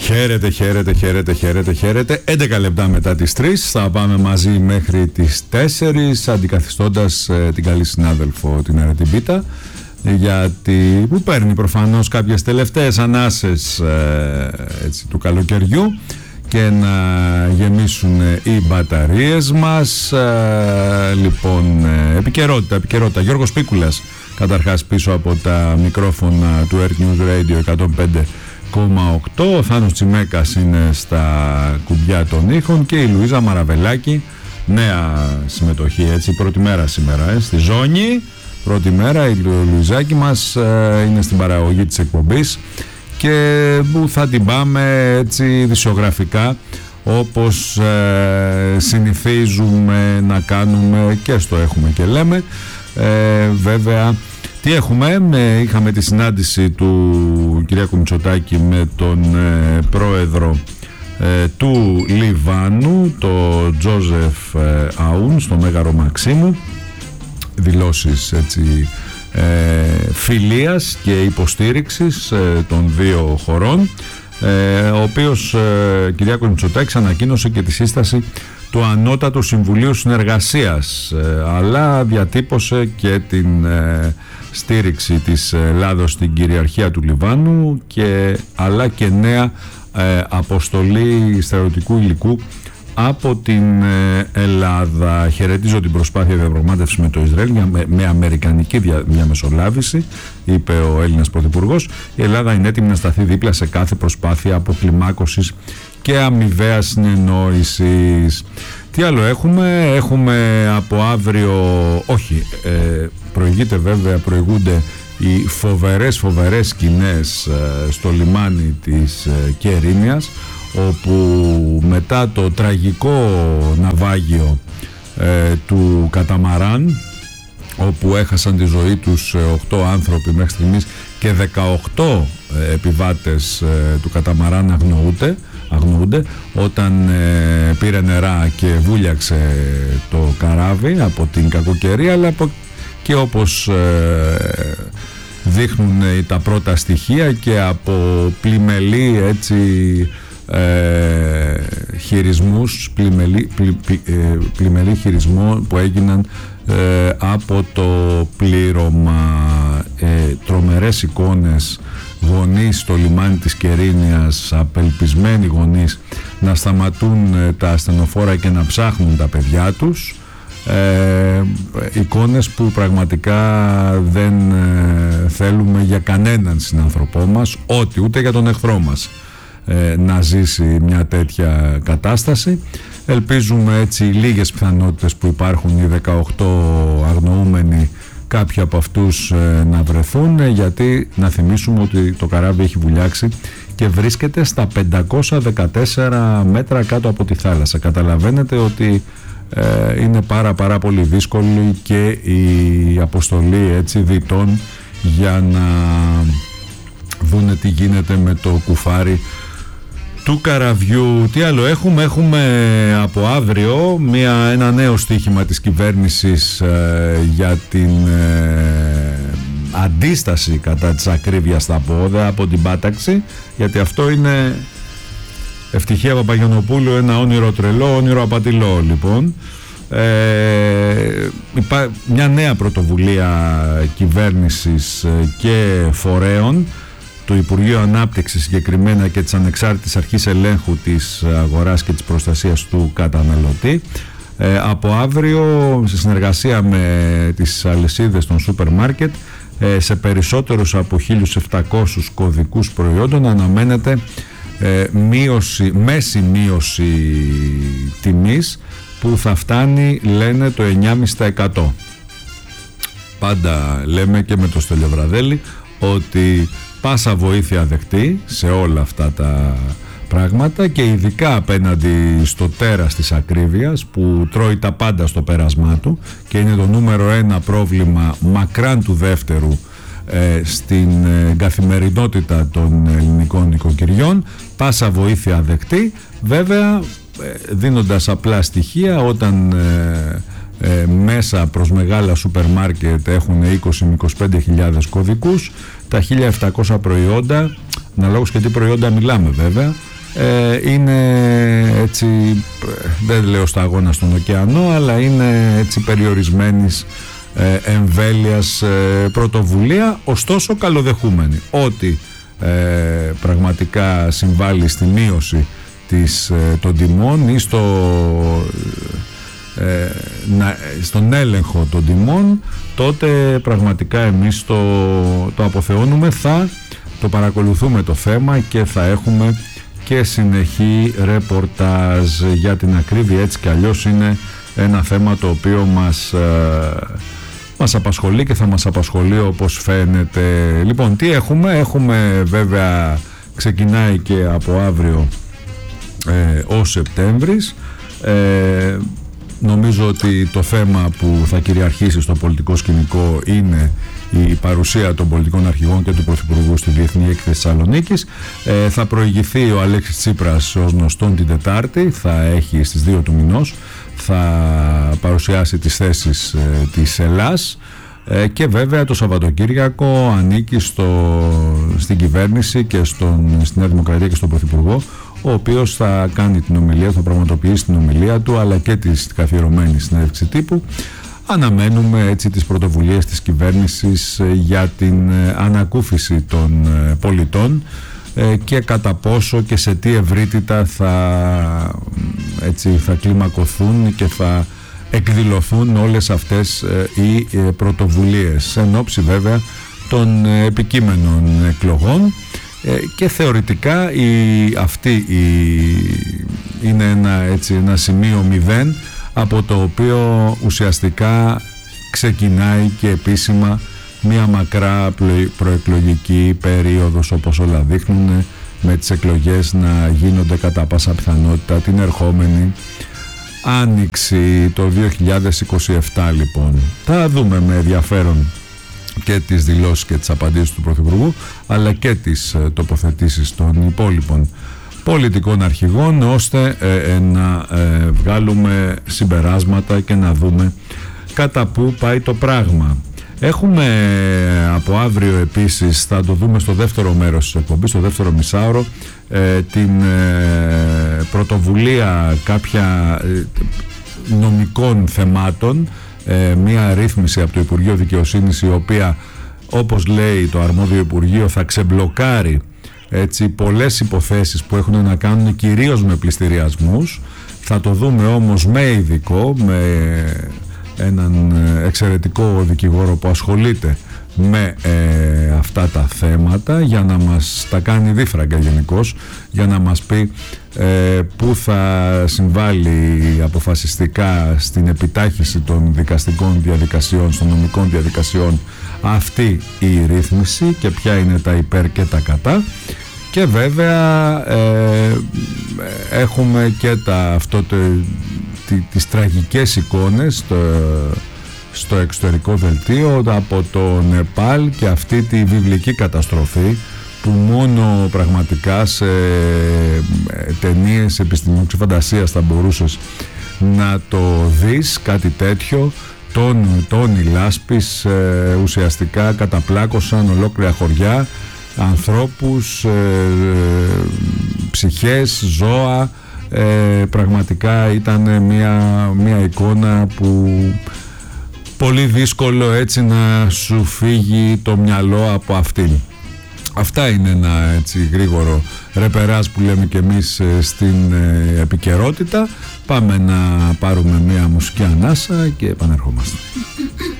Χαίρετε. 11 λεπτά μετά τις 3 θα πάμε μαζί μέχρι τις 4, αντικαθιστώντας την καλή συνάδελφο την Αρετή Μπίτα, γιατί που παίρνει προφανώς κάποιες τελευταίες ανάσες έτσι, του καλοκαιριού και να γεμίσουν οι μπαταρίες μας. Λοιπόν, επικαιρότητα. Γιώργος Πίκουλας καταρχάς πίσω από τα μικρόφωνα του Earth News Radio 105,8. Ο Θάνος Τσιμέκας είναι στα κουμπιά των ήχων και η Λουίζα Μαραβελάκη, νέα συμμετοχή, έτσι, πρώτη μέρα σήμερα στη ζώνη. Πρώτη μέρα η Λουιζάκη μας είναι στην παραγωγή της εκπομπής και που θα την πάμε έτσι δισιογραφικά όπως συνηθίζουμε να κάνουμε και στο έχουμε και λέμε. Βέβαια, τι έχουμε, είχαμε τη συνάντηση του Κυριάκου Μητσοτάκη με τον πρόεδρο του Λιβάνου, τον Τζόζεφ Αούν, στο Μέγαρο Μαξίμου. Δηλώσεις έτσι φιλίας και υποστήριξης των δύο χωρών, ο οποίος Κυριάκος Μητσοτάκης ανακοίνωσε και τη σύσταση του Ανώτατου Συμβουλίου Συνεργασίας, αλλά διατύπωσε και την στήριξη της Ελλάδος στην κυριαρχία του Λιβάνου αλλά και νέα αποστολή στρατιωτικού υλικού από την Ελλάδα. Χαιρετίζω την προσπάθεια διαπραγμάτευσης με το Ισραήλ με αμερικανική διαμεσολάβηση, είπε ο Έλληνας Πρωθυπουργός. Η Ελλάδα είναι έτοιμη να σταθεί δίπλα σε κάθε προσπάθεια αποκλιμάκωσης και αμοιβαίας συνεννόησης. Τι άλλο έχουμε? Έχουμε από αύριο, προηγούνται οι φοβερές σκηνές στο λιμάνι της Κερίνιας, όπου μετά το τραγικό ναυάγιο του καταμαράν, όπου έχασαν τη ζωή τους 8 άνθρωποι μέχρι στιγμής και 18 επιβάτες του καταμαράν αγνοούνται, όταν πήρε νερά και βούλιαξε το καράβι από την κακοκαιρία, αλλά και όπως δείχνουν τα πρώτα στοιχεία και από πλημελή έτσι χειρισμούς, πλημελή χειρισμό που έγιναν από το πλήρωμα. Τρομερές εικόνες, γονείς στο λιμάνι της Κερίνιας, απελπισμένοι γονείς να σταματούν τα ασθενοφόρα και να ψάχνουν τα παιδιά τους. Εικόνες που πραγματικά δεν θέλουμε για κανέναν συνανθρωπό μας, ούτε για τον εχθρό μας, να ζήσει μια τέτοια κατάσταση. Ελπίζουμε έτσι λίγες πιθανότητες που υπάρχουν, οι 18 αγνοούμενοι, κάποιοι από αυτούς να βρεθούν, γιατί να θυμίσουμε ότι το καράβι έχει βουλιάξει και βρίσκεται στα 514 μέτρα κάτω από τη θάλασσα. Καταλαβαίνετε ότι είναι πάρα πολύ δύσκολη και η αποστολή έτσι διτών για να δούνε τι γίνεται με το κουφάρι του καραβιού. Τι άλλο έχουμε? Από αύριο ένα νέο στοίχημα της κυβέρνησης για την αντίσταση κατά της ακρίβειας στα πόδα από την πάταξη, γιατί αυτό είναι, Ευτυχία Παπαγιαννοπούλου, ένα όνειρο τρελό, όνειρο απατηλό. Λοιπόν, μια νέα πρωτοβουλία κυβέρνησης και φορέων, του Υπουργείου Ανάπτυξης συγκεκριμένα και της Ανεξάρτητης Αρχής Ελέγχου της Αγοράς και της Προστασίας του Καταναλωτή. Από αύριο, σε συνεργασία με τις αλυσίδες των σούπερ μάρκετ, σε περισσότερους από 1.700 κωδικούς προϊόντων αναμένεται μέση μείωση τιμής που θα φτάνει, λένε, το 9,5%. Πάντα λέμε και με το Στελιοβραδέλη ότι πάσα βοήθεια δεκτή σε όλα αυτά τα πράγματα, και ειδικά απέναντι στο τέρας της ακρίβειας που τρώει τα πάντα στο πέρασμά του και είναι το νούμερο 1 πρόβλημα μακράν του δεύτερου στην καθημερινότητα των ελληνικών νοικοκυριών. Πάσα βοήθεια δεκτή, βέβαια δίνοντας απλά στοιχεία. Όταν μέσα προς μεγάλα σούπερ μάρκετ έχουν 20 με 25.000 κωδικούς, τα 1.700 προϊόντα, αναλόγως και τι προϊόντα μιλάμε βέβαια, είναι έτσι, δεν λέω σταγόνα στον ωκεανό, αλλά είναι έτσι περιορισμένης εμβέλειας πρωτοβουλία, ωστόσο καλοδεχούμενη. Ότι πραγματικά συμβάλλει στη μείωση των τιμών ή στον έλεγχο των τιμών, τότε πραγματικά εμείς το αποθεώνουμε, θα το παρακολουθούμε το θέμα και θα έχουμε και συνεχή ρεπορτάζ. Για την ακρίβεια, έτσι κι αλλιώς είναι ένα θέμα το οποίο μας απασχολεί και θα μας απασχολεί, όπως φαίνεται. Λοιπόν, τι έχουμε βέβαια, ξεκινάει και από αύριο ο Σεπτέμβρης. Νομίζω ότι το θέμα που θα κυριαρχήσει στο πολιτικό σκηνικό είναι η παρουσία των πολιτικών αρχηγών και του Πρωθυπουργού στη Διεθνή Έκθεση Θεσσαλονίκης. Θα προηγηθεί ο Αλέξης Τσίπρας ως γνωστόν την Τετάρτη, θα έχει στις 2 του μηνός, θα παρουσιάσει τις θέσεις της Ελλάς και βέβαια το Σαββατοκύριακο ανήκει στην κυβέρνηση και στη Νέα Δημοκρατία και στον Πρωθυπουργό, ο οποίος θα κάνει την ομιλία, θα πραγματοποιήσει την ομιλία του, αλλά και τη καθιερωμένη συνέντευξη τύπου. Αναμένουμε έτσι τις πρωτοβουλίες της κυβέρνησης για την ανακούφιση των πολιτών και κατά πόσο και σε τι ευρύτητα θα κλιμακωθούν και θα εκδηλωθούν όλες αυτές οι πρωτοβουλίες εν ώψη βέβαια των επικείμενων εκλογών. Και θεωρητικά αυτή είναι ένα σημείο 0 από το οποίο ουσιαστικά ξεκινάει και επίσημα μια μακρά προεκλογική περίοδος, όπως όλα δείχνουν, με τις εκλογές να γίνονται κατά πάσα πιθανότητα την ερχόμενη Άνοιξη το 2027. Λοιπόν, θα δούμε με ενδιαφέρον και τις δηλώσεις και τις απαντήσεις του Πρωθυπουργού, αλλά και τις τοποθετήσεις των υπόλοιπων πολιτικών αρχηγών, ώστε να βγάλουμε συμπεράσματα και να δούμε κατά πού πάει το πράγμα. Έχουμε από αύριο επίσης, θα το δούμε στο δεύτερο μέρος της εκπομπής, στο δεύτερο μισάωρο, την πρωτοβουλία κάποια νομικών θεμάτων, μία ρύθμιση από το Υπουργείο Δικαιοσύνης, η οποία, όπως λέει το αρμόδιο Υπουργείο, θα ξεμπλοκάρει πολλές υποθέσεις που έχουν να κάνουν κυρίως με πληστηριασμούς. Θα το δούμε όμως με ειδικό, με έναν εξαιρετικό δικηγόρο που ασχολείται με αυτά τα θέματα, για να μας τα κάνει δίφραγκα γενικώς, για να μας πει που θα συμβάλλει αποφασιστικά στην επιτάχυνση των δικαστικών διαδικασιών, των νομικών διαδικασιών, αυτή η ρύθμιση και ποια είναι τα υπέρ και τα κατά. Και βέβαια έχουμε και τις τραγικές εικόνες στο εξωτερικό δελτίο από το Νεπάλ και αυτή τη βιβλική καταστροφή που μόνο πραγματικά σε ταινίες επιστημονικής φαντασίας θα μπορούσες να το δεις, κάτι τέτοιο. Τόνοι λάσπης ουσιαστικά καταπλάκωσαν ολόκληρα χωριά, ανθρώπους, ψυχές, ζώα. Πραγματικά ήταν μια εικόνα που πολύ δύσκολο έτσι να σου φύγει το μυαλό από αυτήν. Αυτά είναι ένα έτσι γρήγορο ρεπεράζ που λέμε και εμείς στην επικαιρότητα. Πάμε να πάρουμε μια μουσική ανάσα και επανερχόμαστε.